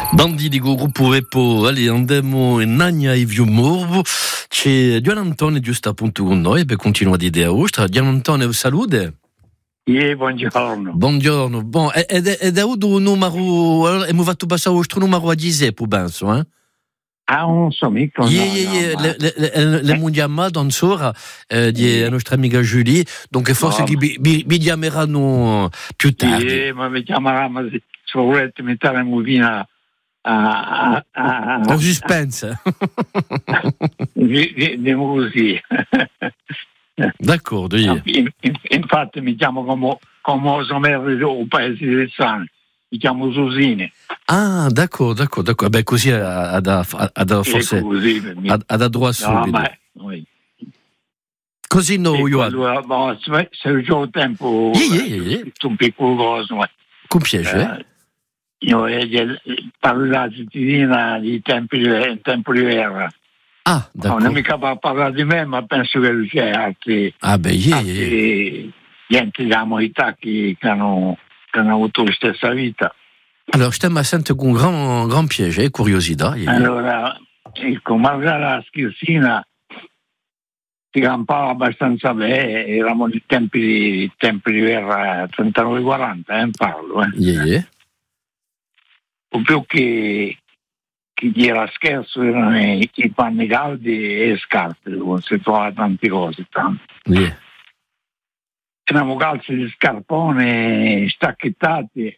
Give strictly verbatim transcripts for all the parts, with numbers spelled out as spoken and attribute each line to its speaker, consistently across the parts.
Speaker 1: Bandi di gruppo Repo, allez, andiamo in Agna e Viumorvo. C'è Gian Antonio giusto appunto con noi, per continuare di idea ostra. Gian Antonio, salute.
Speaker 2: Sì, buongiorno.
Speaker 1: Buongiorno. Bon, ed è da un numero, allora, abbiamo fatto passare il numero a Giuseppe, penso, eh?
Speaker 2: Ah, non so mica.
Speaker 1: Yeah, yeah, yeah. Le, le, le, le mondiamo da ancora eh, di la nostra amica Julie, donc forse
Speaker 2: no,
Speaker 1: che mi, mi, mi chiameranno più tardi.
Speaker 2: Sì, ma mi chiamerà, ma se volete mettere in movina a... a, a,
Speaker 1: a suspense.
Speaker 2: Andiamo così.
Speaker 1: D'accordo, yeah.
Speaker 2: in, in, infatti mi chiamo come, come Osomer o paese del San. Mi chiamo Susine.
Speaker 1: Ah, d'accordo, d'accordo, d'accordo. Beh, così ha da forse ha da droit subito.
Speaker 2: No, ma noi.
Speaker 1: Così no, io
Speaker 2: allora, se se c'ho il tempo,
Speaker 1: yeah, yeah, yeah.
Speaker 2: un piccolo coso, ma
Speaker 1: con piacere.
Speaker 2: Eh, io parlo della cittadina di tempi di tempo di guerra.
Speaker 1: Ah, d'accordo.
Speaker 2: Non mica parlare di me, ma penso che c'è altri,
Speaker 1: ah, beh, yeah,
Speaker 2: altri gente della comunità che, che hanno che hanno avuto la stessa vita.
Speaker 1: Allora, stiamo sentendo con gran, gran piacere e curiosità. Yeah.
Speaker 2: Allora, ecco, malgrado la scherzina si campava abbastanza bene, eravamo nei tempi di, tempi di guerra trentanove quaranta, eh, parlo. Eh.
Speaker 1: Yeah, yeah.
Speaker 2: O più che, che era scherzo erano i, i panni caldi e le scarpe, dove si trovava tante cose. Tanto.
Speaker 1: Yeah.
Speaker 2: Erano calze di scarpone stacchettati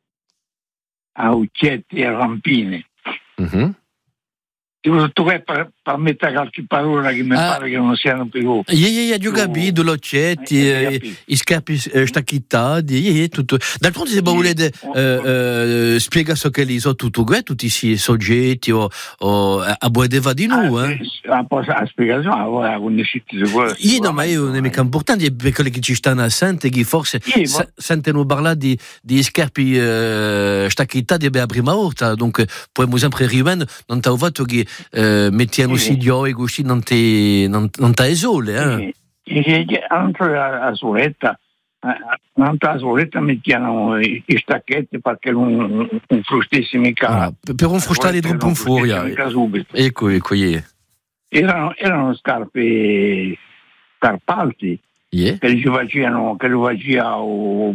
Speaker 2: a uccetti e rampine.
Speaker 1: Mm-hmm.
Speaker 2: Tutto questo per, per mettere qualche parola che mi ah. pare che non siano più.
Speaker 1: Yeah, yeah, yeah, io capito, l'occetti, eh, i scarpi eh, stacchettati, yeah, yeah, tutto. D'altronde se volete eh, eh, spiegare so che li sono tutto questo, tutti questi soggetti o, o a buedeva di noi, eh?
Speaker 2: Ah, la spiegazione ora conoscete sicuro.
Speaker 1: Io no, ma io non è mica importante per quelli che ci stanno a sentire che forse
Speaker 2: sì,
Speaker 1: s- sentono parlare di, di scarpi eh, stacchettati per la prima volta, donc possiamo sempre rimane non t'ho fatto che Uh, mettiamo sì. Sidio così non ti non, non ti esole
Speaker 2: eh anche la soletta anche la soletta mettiamo i stacchetti perché non, non frustessi mica
Speaker 1: ah, per non frustare troppo in furia ecco ecco yeah.
Speaker 2: erano, erano scarpe scarpalti
Speaker 1: yeah.
Speaker 2: che li facevano che lo faceva o,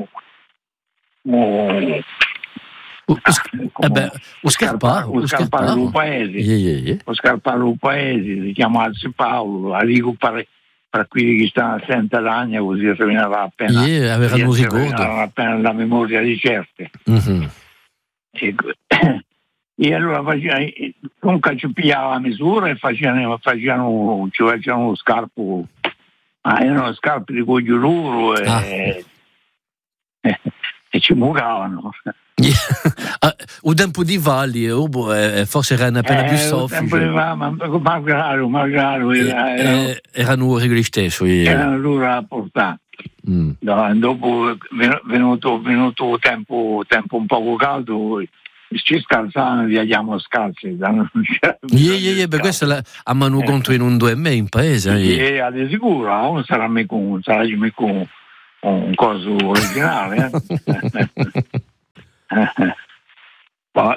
Speaker 2: o
Speaker 1: O, o, eh beh, o scarpa,
Speaker 2: o scarpare un paese,
Speaker 1: yeah, yeah, yeah.
Speaker 2: o scarpare un paese, si chiama Alzi Paolo, arrivo per, per quelli che stanno a Sant'Alagna, così si veniva appena,
Speaker 1: yeah, avevano ricordo.
Speaker 2: appena la memoria di certe.
Speaker 1: Mm-hmm.
Speaker 2: E, e allora facevano, comunque ci pigliava la misura e facevano, facevano, ci facevano lo scarpo, ma erano scarpe di coglio loro e,
Speaker 1: ah.
Speaker 2: e, e ci muovevano.
Speaker 1: Yeah. Ah, un tempo di valli oh, eh, forse erano appena
Speaker 2: eh,
Speaker 1: più soffici.
Speaker 2: Un tempo di valli, ma magari, magari era,
Speaker 1: era, eh, erano regole stesse. Yeah.
Speaker 2: Erano loro a portare. Mm. No, dopo venuto, venuto tempo, tempo un poco caldo, ci scalzavano e viaggiamo scalzi.
Speaker 1: Yeah, yeah, yeah, per questo la, a mano eh. conto in un due e me in paese.
Speaker 2: Eh, yeah. Di sicuro, non sarà mica un, sarà mica un, un coso originale. Eh. Ma,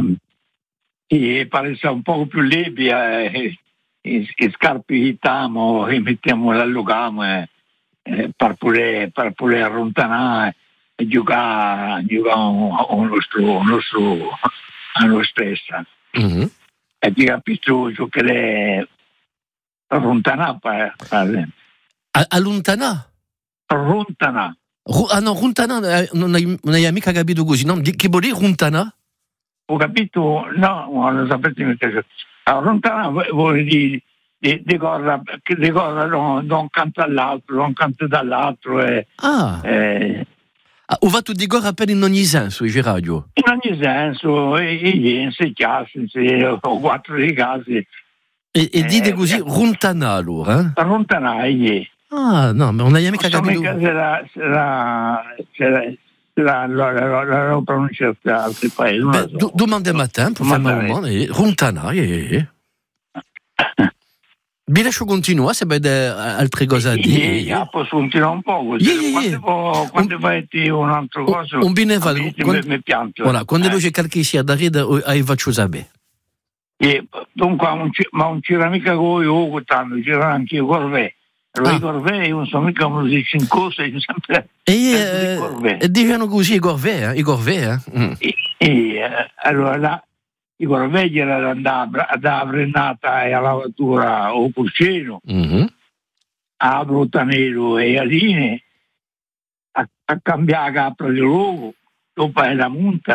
Speaker 2: e pare un po' più levi eh, e, e scarpitiamo e mettiamo l'allugamo eh, per poter per poter allontanare e giocare giocare a nostro nostro a noi stessa mm-hmm. E ti capisco ciò che è allontanare per esempio
Speaker 1: allontanare
Speaker 2: allontanare
Speaker 1: Ah no, Runtana, non hai, non hai mica capito così, no? Che vuol dire Runtana?
Speaker 2: Ho capito, no, non sapete mica. Runtana vuol dire di cosa da un canto all'altro, da un canto dall'altro. E,
Speaker 1: ah.
Speaker 2: Eh,
Speaker 1: ah, ho fatto di cosa per in ogni senso, i radio?
Speaker 2: In ogni senso, i sei chiassi, o quattro di casi.
Speaker 1: E, e eh, dite così, eh, Runtana allora? Eh?
Speaker 2: Runtana, yeah.
Speaker 1: Ah, no, ma non hai mica capito.
Speaker 2: Non so mica se la, se la, se la, la, la, la, la pronuncia da altri paesi.
Speaker 1: Beh, so. Domande a tempo, fai un momento. Runtana, eh. Vi lascio continuare se avete altre cose a dire.
Speaker 2: Sì, yeah, posso continuare un po' così.
Speaker 1: Yeah, yeah, yeah.
Speaker 2: Quando, quando fai un'altra cosa,
Speaker 1: un bine fa,
Speaker 2: mi,
Speaker 1: quando,
Speaker 2: mi pianto.
Speaker 1: Voilà, quando
Speaker 2: eh.
Speaker 1: c'è qualche sia da ride, hai faccio sapere.
Speaker 2: E, dunque, ma non c'era mica con io, tanto c'era anche io Corvée. Allora, ah. i Corvée, io non sono mica un musicista in corsa, io sempre.
Speaker 1: E eh, dicevano così i Corvée, eh? I Corvée, eh? Mm.
Speaker 2: E, e allora là, i Corvée era andare alla frenata e alla lavatura o Pulcino,
Speaker 1: mm-hmm.
Speaker 2: a Brotanero e a Line, a, a cambiare la capra di luogo, dopo è la munta.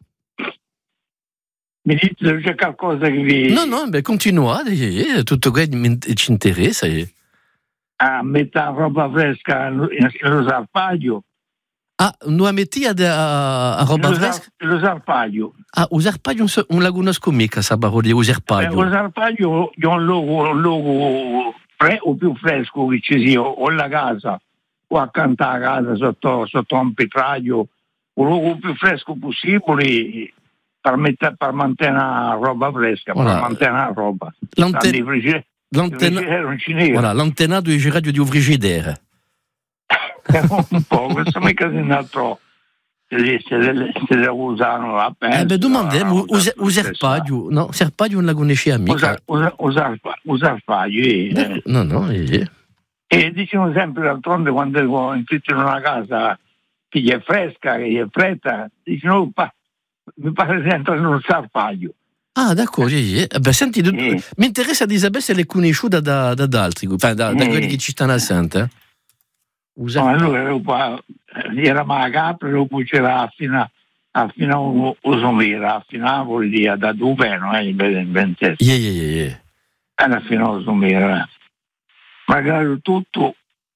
Speaker 2: Mi dite se c'è qualcosa che vi...
Speaker 1: No, no, beh, continuate, tutto questo ci interessa.
Speaker 2: A mettere roba fresca nello sarpaglio.
Speaker 1: Ah, non metti a, a, a roba
Speaker 2: lo
Speaker 1: fresca?
Speaker 2: Lo sarpaglio.
Speaker 1: Ah, lo sarpaglio non la conosco mica, sa parola, lo sarpaglio.
Speaker 2: Eh, lo sarpaglio è un luogo, un luogo pre, o più fresco che ci sia, o alla casa, o accanto alla casa, sotto, sotto un petraglio, un luogo più fresco possibile per, mettere, per mantenere la roba fresca, voilà. Per mantenere la roba.
Speaker 1: L'anten- l'antena- voilà, l'antenato di radio di un frigidaire.
Speaker 2: Un po', questo mica è un altro... Se le usano a pensa.
Speaker 1: Eh beh, domandiamo, un serpaglio, no? Serpaglio non la conosce mica.
Speaker 2: Un serpaglio,
Speaker 1: no, no, eh.
Speaker 2: E diciamo sempre d'altronde quando entri in una casa che gli è fresca, che gli è fredda, dicono, mi pare che entra in un serpaglio.
Speaker 1: Ah, d'accordo, eh. Beh, senti, eh. mi interessa di sapere se l'è conosciuta da, da, da altri, da, da, da quelli che ci stanno a Santa.
Speaker 2: No, allora era la capra, dopo c'era fino a fino a Usomira, fino a vuol dire da dove non è ben ventesimo.
Speaker 1: Yeah, yeah, yeah.
Speaker 2: Era fino a Usomira. Magari tutto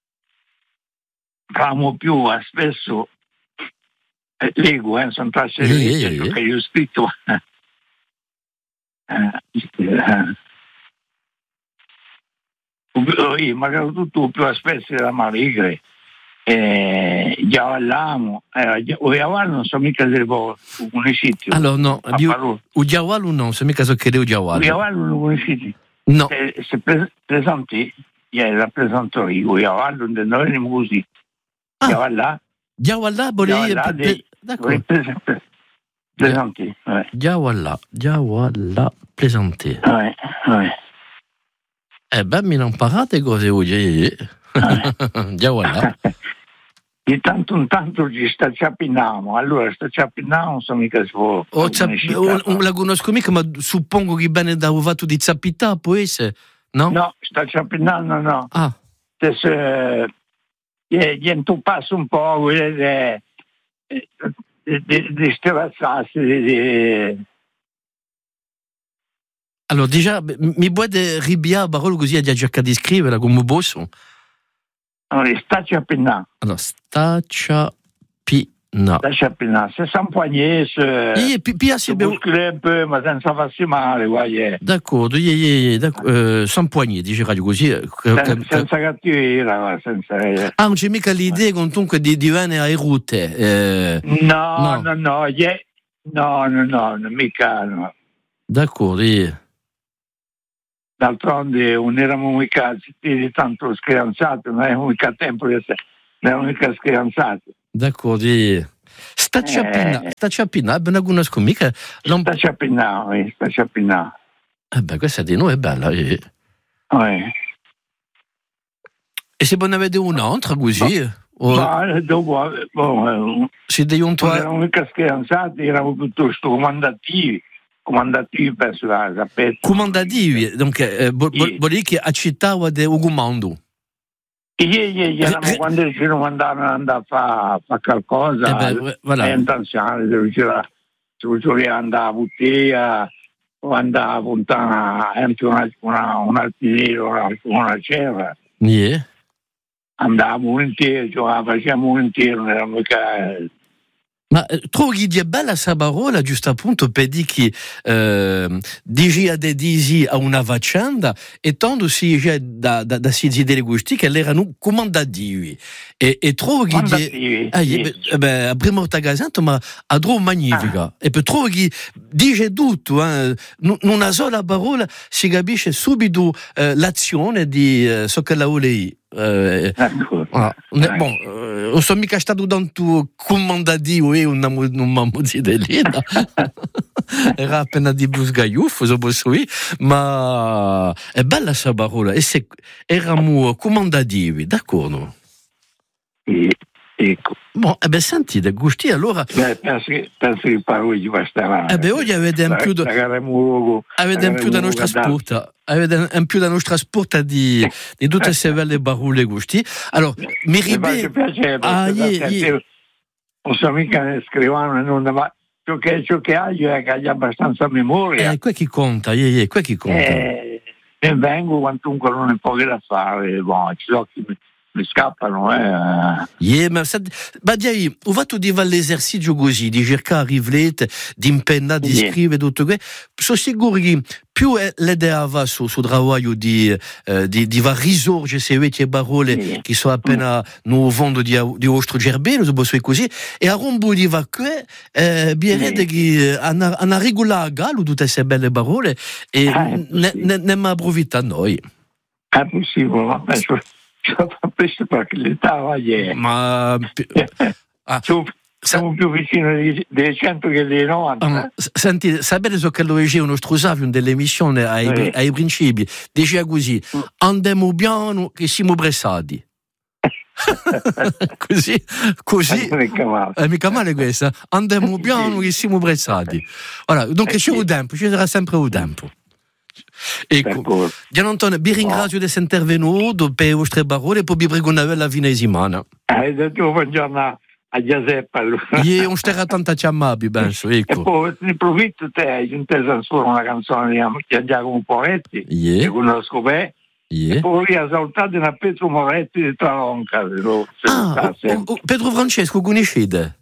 Speaker 2: famo più a spesso eh, leggo, eh, sono trasferito yeah, yeah, yeah. Che io ho scritto eh, eh, magari tutto più a spesso era maligre. Eh, Giavallamo, eh, o Giavallo non so mica se lo conoscete.
Speaker 1: Allora no, o Giavallo non so mica so che è Giavallo.
Speaker 2: O Giavallo lo conoscete?
Speaker 1: No.
Speaker 2: Se, se pre- presenti, io rappresento io, o Giavallo non veniamo così.
Speaker 1: Ah.
Speaker 2: Giavallà.
Speaker 1: Giavallà volevi...
Speaker 2: D'accordo. Presenti.
Speaker 1: Giavallà, Giavallà, presenti.
Speaker 2: Eh,
Speaker 1: eh. Eh beh, mi non parate cose oggi. Giavallà.
Speaker 2: Di tanto in tanto ci sta ciappinamo, allora sta ciappinamo non so mica se può.
Speaker 1: Oh, non la conosco mica, ma suppongo che bene da fatto di zappità può essere, no?
Speaker 2: No, sta ciappinando no.
Speaker 1: Ah.
Speaker 2: Se gli tu passo un po' di di stirazzarsi di.
Speaker 1: Allora, già, mi puoi ribiare parole così a cercare di scriverla come bosso?
Speaker 2: Allora, sta ciappinando.
Speaker 1: Allora, sta ciappinando.
Speaker 2: Sta ciappinando. Se San Poignès,
Speaker 1: se
Speaker 2: bouscler un po', ma senza farsi male, guai.
Speaker 1: D'accordo, yeah, yeah, d'accordo. Uh, San Poignès, dice radio così.
Speaker 2: Sen, senza cattiveria, senza...
Speaker 1: Ah, non c'è mica l'idea comunque di, di venire ai route? Eh,
Speaker 2: no, no, no, no, yeah. no, no, no, no, mica no.
Speaker 1: D'accordo, yeah.
Speaker 2: D'altronde non eravamo mica tanto schianzati, non eravamo mica a tempo di essere, non eravamo mica schianzati.
Speaker 1: D'accordo, sta ciappinando, eh, sta ciappinando, non conosco mica.
Speaker 2: Non... Sta ciappinando, eh, sta ciappinando.
Speaker 1: Eh beh, questa di noi è bella, eh.
Speaker 2: eh.
Speaker 1: E se ne avete un'altra così?
Speaker 2: O... Ma dopo, boh,
Speaker 1: se dei un tuo...
Speaker 2: non eravamo mica schianzati, eravamo piuttosto comandativi. Comandativi per la sapete.
Speaker 1: Comandativi, donc eh, vuol dire che accettava del comando.
Speaker 2: Io, io, io, eh, quando ci andavano andare a fare fa qualcosa,
Speaker 1: eh beh, voilà.
Speaker 2: È intenzione, se riusciva ad andare a bottiglia, o andare a puntare una, una, un alpinero, una, una cera.
Speaker 1: Yeah.
Speaker 2: Andavamo volentieri, cioè, facciamo volentieri, non era mica...
Speaker 1: Ma trovi di bella sa parola, giusto appunto, per dire che eh, dici a de disi a una vaccenda e tanto si c'è da, da, da si delle gusti che erano comandativi e, e trovi di ah, sì. eh, beh, a prima ottagasanto ma a troppo magnifica ah. E per trovi dice tutto eh, n- una sola parola si capisce subito eh, l'azione di eh, so che la volei Eh, ah, ne, bon, eh, non sono mica stato tanto comandativo e non mi di lì era appena di busgaiuffo ma è bella questa parola e se eravamo comandativi, d'accordo?
Speaker 2: E, ecco.
Speaker 1: Bon, eh beh, sentite, gusti, allora...
Speaker 2: Beh, penso che, penso che parole bastavano.
Speaker 1: Eh beh, oggi avete in più da... Avete in più da nostra sporta. Avete in più da nostra sporta di, di tutte queste belle parole, gusti. Allora, mi ribello... Ah, yeah, yeah.
Speaker 2: Non so mica ne scrivano, non, ma ciò che, ciò che hai è che hai abbastanza memoria.
Speaker 1: Eh, qua chi conta, yeah, yeah, qua chi conta.
Speaker 2: Eh, e vengo quantunque non ne poche da fare, boh, ci so chi mi... mi scappano, eh.
Speaker 1: Yeah, ma ma direi, ho fatto di fare l'esercizio così, di cercare di riflettere, di impennare, di yeah. scrivere tutto questo. Sono sicuro che più l'idea va sul su lavoro di, eh, di, di va risorgere queste vecchie parole yeah. che sono appena mm. nel fondo di, di vostro cervello, se così, e a rombo di va qui, eh, biarete che hanno una regola a gallo tutte queste belle parole e ah, ne, ne, ne mi approfitta a noi.
Speaker 2: È possibile, ma penso... perché l'età va ieri.
Speaker 1: Ma
Speaker 2: ah, siamo più vicini dei cento che dei novanta.
Speaker 1: Um, senti, sapete so che lo diceva uno strusavio dell'emissione ai, eh. ai principi, diceva così: mm. andiamo piano che siamo pressati. così, così
Speaker 2: è mica male,
Speaker 1: è mica male questa. Andiamo piano che siamo pressati. Allora, dunque c'è un tempo, ci sarà sempre un tempo. Ecco, Gian Antonio, vi ringrazio di essere intervenuto per le vostre parole e poi vi prego una bella fine di settimana.
Speaker 2: Hai detto buongiorno a Giuseppe.
Speaker 1: Io non starà tanta chiamabile, penso. Ecco.
Speaker 2: E poi ne approfitto te, hai intesa solo una canzone di Giacomo Poretti,
Speaker 1: yeah.
Speaker 2: che conosco bene.
Speaker 1: Yeah.
Speaker 2: E poi lì ha saltato una Pietro Moretti di Tronca.
Speaker 1: Ah, o, o, Pietro Francesco, conoscete?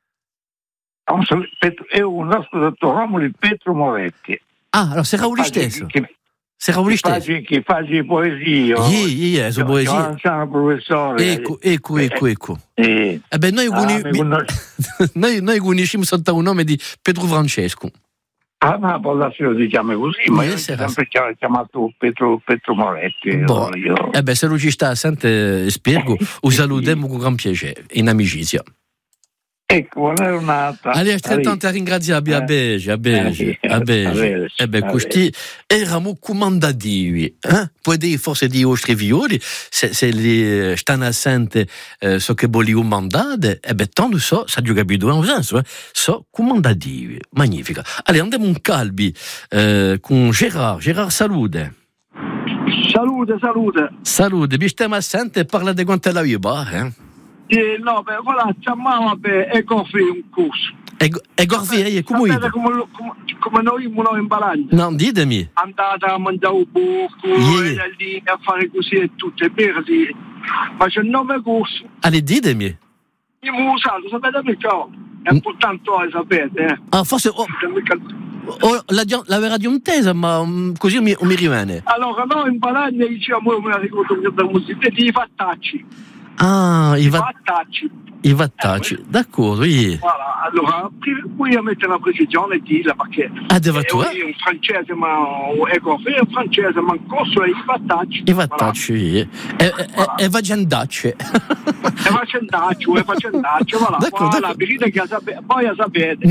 Speaker 2: È un nostro dottor Romoli Pietro Moretti.
Speaker 1: Ah, allora sei Rauli stesso? Sei Rauli stesso?
Speaker 2: Che faccio poesia.
Speaker 1: Sì, sì, è poesia.
Speaker 2: Non sono professore.
Speaker 1: Ecco, ecco, ecco, ecco. Eh, eh beh, noi, ah, con... noi, noi conosciamo sotto un nome di Pietro Francesco.
Speaker 2: Ah, ma può essere lo diciamo così, ma io ho sempre chiamato Pietro, Pietro Moretti.
Speaker 1: Boh. Io... Eh beh, se lui ci sta, sente, spiego, lo salutiamo con gran piacere, in amicizia.
Speaker 2: Ecco, buona giornata.
Speaker 1: Allora, altrettanto ringraziabili, a Bege, a Bege, a Bege. E beh, questi erano comandativi. Eh? Puoi dire forse di vostri violi, se, se li stanno assenti eh, so che vogliono mandare, e beh, tanto so, sa giù capito, in un senso, eh? So comandativi. Magnifica. Allora, andiamo un calbi eh, con Gerard. Gerard, salute.
Speaker 2: Salute, salute.
Speaker 1: Salute, vi stiamo assenti e parla di quanto è la vita, eh?
Speaker 2: Eh, no, beh, voilà, chiamava per Ecofi un corso.
Speaker 1: Ecofi, come
Speaker 2: sapete come, come, come noi non in Balagna?
Speaker 1: No, ditemi.
Speaker 2: Andate a mangiare un buco, yeah. E lì a fare così e tutto, è vero, sì. Ma c'è un nome corso.
Speaker 1: Allora, ditemi.
Speaker 2: Io mi ho usato, sapete mica? È importante, sapete, eh.
Speaker 1: Ah, forse... Oh. Oh, l'aveva di un tesa, ma um, così mi, mi rimane.
Speaker 2: Allora, noi in Balagna diciamo, me la ricordo che da musica, di fattacci.
Speaker 1: Ah, i,
Speaker 2: I
Speaker 1: va-
Speaker 2: vattacci.
Speaker 1: I vattacci, eh, d'accordo, yeah.
Speaker 2: Voilà, allora, qui a mettere una precisione di là, perché
Speaker 1: ah, è
Speaker 2: un francese, ma ecco, è un francese, ma in corso è i vattacci.
Speaker 1: I vattacci, voilà. Yeah. E, voilà. E, e vagendacci.
Speaker 2: E vagendacci, e vagendacci, voilà.
Speaker 1: D'accordo,
Speaker 2: voilà,
Speaker 1: d'accordo.
Speaker 2: che sapete, poi sapete.